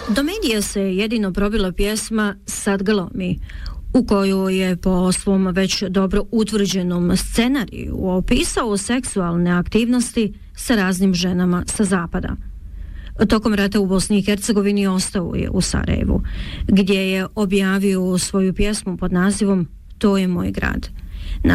Do medija se jedino probila pjesma Sad galomi, u kojoj je po svom već dobro utvrđenom scenariju opisao seksualne aktivnosti sa raznim ženama sa zapada. Tokom rata u Bosni i Hercegovini ostao je u Sarajevu, gdje je objavio svoju pjesmu pod nazivom To je moj grad.